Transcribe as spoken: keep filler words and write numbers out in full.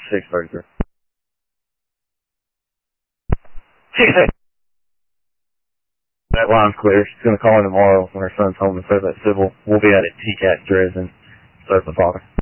six thirty-three. That line's clear. She's going to call in tomorrow when her son's home and serve that civil. We'll be out at T C A T Dresden. Serve the father.